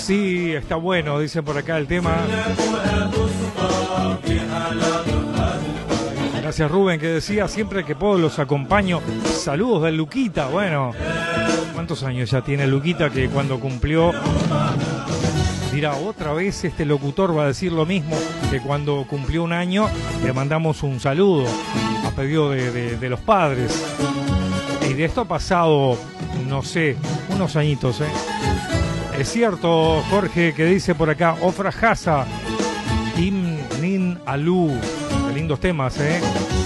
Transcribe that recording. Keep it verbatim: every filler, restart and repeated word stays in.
Sí, está bueno, dice por acá el tema. Gracias Rubén, que decía siempre que puedo los acompaño. Saludos del Luquita. Bueno, ¿cuántos años ya tiene Luquita que cuando cumplió... Dirá, otra vez este locutor va a decir lo mismo, que cuando cumplió un año le mandamos un saludo a pedido de, de, de los padres. Y de esto ha pasado, no sé, unos añitos, ¿eh? Es cierto, Jorge, que dice por acá, Ofra Hasa, Im Nin Alu. Qué lindos temas, ¿eh?